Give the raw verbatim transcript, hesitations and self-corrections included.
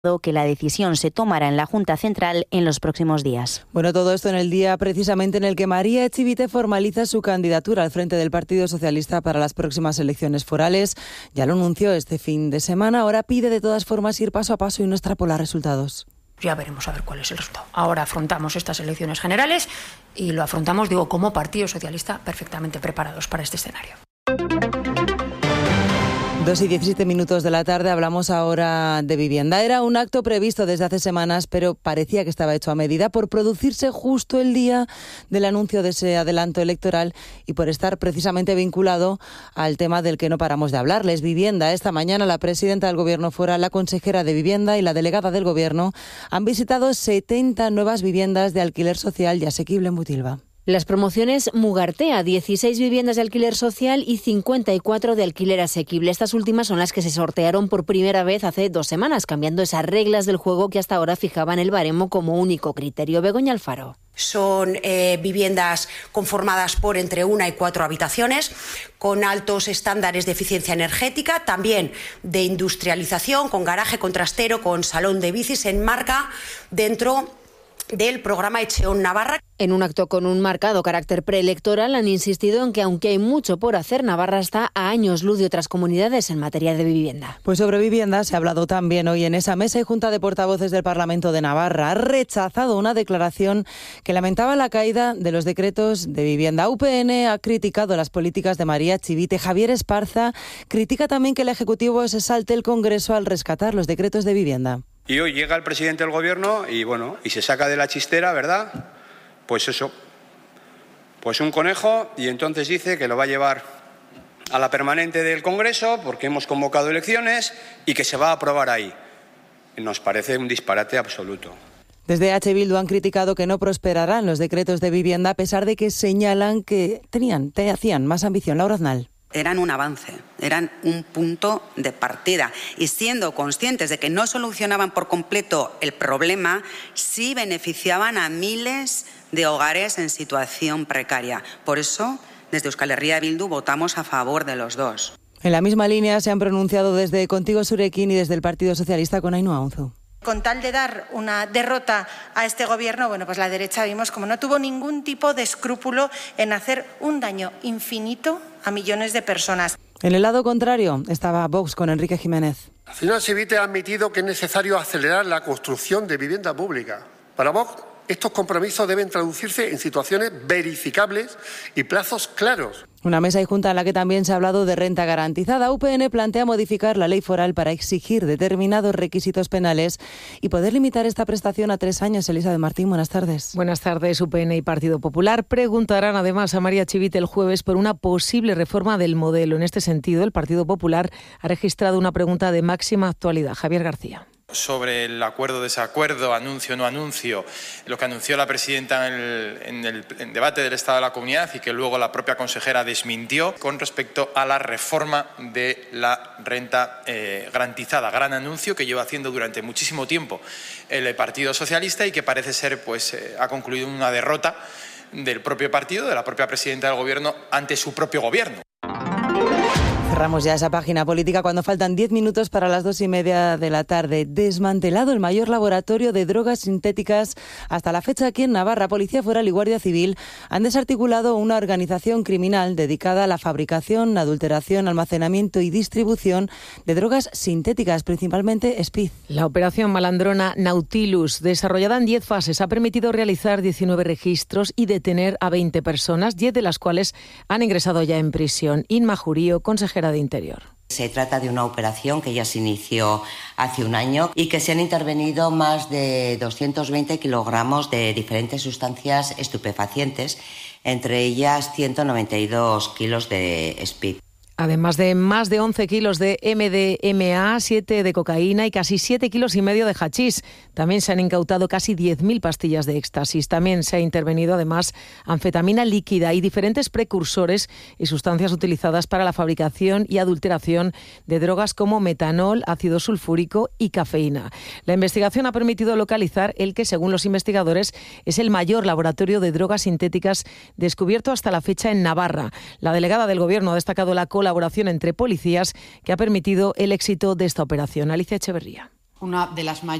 que la decisión se tomará en la Junta Central en los próximos días. Bueno, todo esto en el día precisamente en el que María Echivite formaliza su candidatura al frente del Partido Socialista para las próximas elecciones forales. Ya lo anunció este fin de semana. Ahora pide de todas formas ir paso a paso y no extrapolar resultados. Ya veremos a ver cuál es el resultado. Ahora afrontamos estas elecciones generales y lo afrontamos, digo, como Partido Socialista perfectamente preparados para este escenario. Dos y diecisiete minutos de la tarde, hablamos ahora de vivienda. Era un acto previsto desde hace semanas, pero parecía que estaba hecho a medida por producirse justo el día del anuncio de ese adelanto electoral y por estar precisamente vinculado al tema del que no paramos de hablarles, vivienda. Esta mañana la presidenta del Gobierno foral, la consejera de Vivienda y la delegada del Gobierno han visitado setenta nuevas viviendas de alquiler social y asequible en Butilva. Las promociones Mugartea, dieciséis viviendas de alquiler social y cincuenta y cuatro de alquiler asequible. Estas últimas son las que se sortearon por primera vez hace dos semanas, cambiando esas reglas del juego que hasta ahora fijaban el baremo como único criterio. Begoña Alfaro. Son eh, viviendas conformadas por entre una y cuatro habitaciones, con altos estándares de eficiencia energética, también de industrialización, con garaje, con trastero, con salón de bicis, se enmarca dentro del programa Echeón Navarra. En un acto con un marcado carácter preelectoral han insistido en que aunque hay mucho por hacer, Navarra está a años luz de otras comunidades en materia de vivienda. Pues sobre vivienda se ha hablado también hoy en esa mesa y Junta de Portavoces del Parlamento de Navarra. Ha rechazado una declaración que lamentaba la caída de los decretos de vivienda. U P N ha criticado las políticas de María Echivite. Javier Esparza critica también que el Ejecutivo se salte el Congreso al rescatar los decretos de vivienda. Y hoy llega el presidente del Gobierno y bueno, y se saca de la chistera, ¿verdad? Pues eso, pues un conejo, y entonces dice que lo va a llevar a la permanente del Congreso porque hemos convocado elecciones y que se va a aprobar ahí. Nos parece un disparate absoluto. Desde H. Bildu han criticado que no prosperarán los decretos de vivienda a pesar de que señalan que tenían, te hacían más ambición. Laura Aznal. Eran un avance, eran un punto de partida y siendo conscientes de que no solucionaban por completo el problema, sí beneficiaban a miles de hogares en situación precaria. Por eso, desde Euskal Herria Bildu votamos a favor de los dos. En la misma línea se han pronunciado desde Contigo Surekin y desde el Partido Socialista con Ainhoa Unzu. Con tal de dar una derrota a este gobierno, bueno, pues la derecha vimos como no tuvo ningún tipo de escrúpulo en hacer un daño infinito a millones de personas. En el lado contrario estaba Vox con Enrique Jiménez. La señora Echivite ha admitido que es necesario acelerar la construcción de vivienda pública. Para Vox, estos compromisos deben traducirse en situaciones verificables y plazos claros. Una mesa y junta en la que también se ha hablado de renta garantizada. U P N plantea modificar la ley foral para exigir determinados requisitos penales y poder limitar esta prestación a tres años. Elisa de Martín, buenas tardes. Buenas tardes. U P N y Partido Popular preguntarán además a María Echivite el jueves por una posible reforma del modelo. En este sentido, el Partido Popular ha registrado una pregunta de máxima actualidad. Javier García. Sobre el acuerdo, desacuerdo, anuncio, no anuncio, lo que anunció la presidenta en el, en el en debate del Estado de la Comunidad y que luego la propia consejera desmintió con respecto a la reforma de la renta eh, garantizada. Gran anuncio que lleva haciendo durante muchísimo tiempo el Partido Socialista y que parece ser, pues, eh, ha concluido en una derrota del propio partido, de la propia presidenta del Gobierno ante su propio Gobierno. Cerramos ya esa página política cuando faltan diez minutos para las dos y media de la tarde. Desmantelado el mayor laboratorio de drogas sintéticas hasta la fecha aquí en Navarra. Policía Foral y Guardia Civil han desarticulado una organización criminal dedicada a la fabricación, adulteración, almacenamiento y distribución de drogas sintéticas, principalmente speed. La operación malandrona Nautilus, desarrollada en diez fases, ha permitido realizar diecinueve registros y detener a veinte personas, diez de las cuales han ingresado ya en prisión. Inma Jurío, consejera de Interior. Se trata de una operación que ya se inició hace un año y que se han intervenido más de doscientos veinte kilogramos de diferentes sustancias estupefacientes, entre ellas ciento noventa y dos kilos de speed. Además de más de once kilos de M D M A, siete de cocaína y casi siete kilos y medio de hachís. También se han incautado casi diez mil pastillas de éxtasis. También se ha intervenido además anfetamina líquida y diferentes precursores y sustancias utilizadas para la fabricación y adulteración de drogas como metanol, ácido sulfúrico y cafeína. La investigación ha permitido localizar el que, según los investigadores, es el mayor laboratorio de drogas sintéticas descubierto hasta la fecha en Navarra. La delegada del Gobierno ha destacado la colaboración entre policías que ha permitido el éxito de esta operación. Alicia Echeverría. una de las mayores